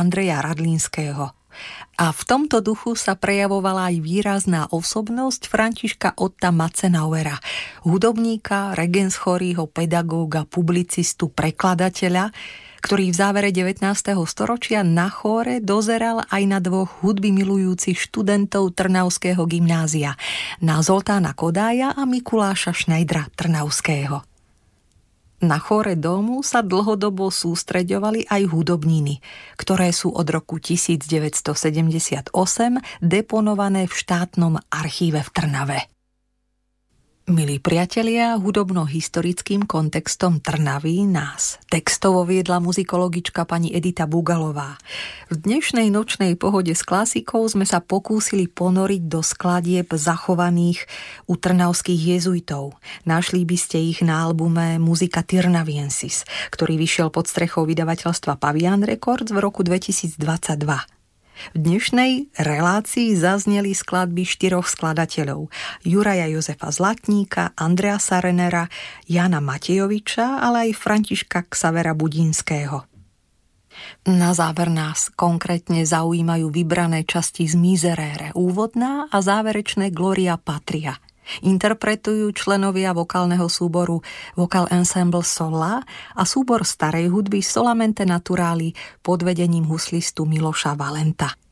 Andreja Radlínského. A v tomto duchu sa prejavovala aj výrazná osobnosť Františka Otta Matzenauera, hudobníka, regenschorýho, pedagóga, publicistu, prekladateľa, ktorý v závere 19. storočia na chóre dozeral aj na dvoch hudby milujúcich študentov Trnavského gymnázia, na Zoltána Kodája a Mikuláša Šnejdra Trnavského. Na chóre domu sa dlhodobo sústreďovali aj hudobniny, ktoré sú od roku 1978 deponované v štátnom archíve v Trnave. Milí priatelia, hudobno-historickým kontextom Trnavy nás textovo viedla muzikologička pani Edita Bugalová. V dnešnej nočnej pohode s klasikou sme sa pokúsili ponoriť do skladieb zachovaných u trnavských jezuitov. Našli by ste ich na albume Musica Tirnaviensis, ktorý vyšiel pod strechou vydavateľstva Pavian Records v roku 2022. V dnešnej relácii zazneli skladby 4 skladateľov: Juraja Jozefa Zlatníka, Andreasa Renera, Jana Matejoviča, ale aj Františka Xavera Budinského. Na záver nás konkrétne zaujímajú vybrané časti z Miserere, úvodná a záverečné Gloria Patria. Interpretujú členovia vokálneho súboru Vocal Ensemble Sola a súbor starej hudby Solamente Naturali pod vedením huslistu Miloša Valenta.